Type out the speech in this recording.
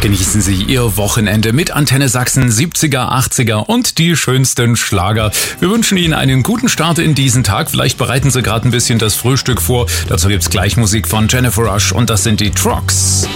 Genießen Sie Ihr Wochenende mit Antenne Sachsen 70er, 80er und die schönsten Schlager. Wir wünschen Ihnen einen guten Start in diesen Tag. Vielleicht bereiten Sie gerade ein bisschen das Frühstück vor. Dazu gibt's gleich Musik von Jennifer Rush und das sind die Trucks.